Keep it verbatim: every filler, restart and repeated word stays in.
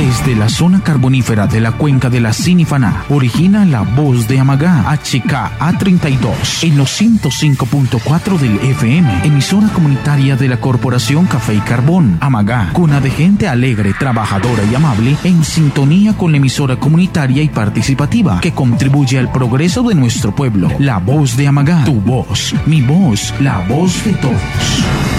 Desde la zona carbonífera de la cuenca de la Sinifaná, origina la voz de Amagá, H K A treinta y dos, en los ciento cinco punto cuatro del F M, emisora comunitaria de la Corporación Café y Carbón, Amagá, cuna de gente alegre, trabajadora y amable, en sintonía con la emisora comunitaria y participativa, que contribuye al progreso de nuestro pueblo. La voz de Amagá, tu voz, mi voz, la voz de todos.